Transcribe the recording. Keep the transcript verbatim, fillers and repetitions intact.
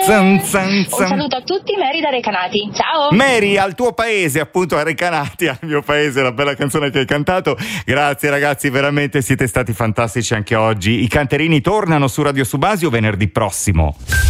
Zan, zan, zan. Un saluto a tutti, Mary da Recanati. Ciao. Mary, al tuo paese, appunto a Recanati, al mio paese, la bella canzone che hai cantato. Grazie ragazzi, veramente siete stati fantastici anche oggi. I canterini tornano su Radio Subasio venerdì prossimo.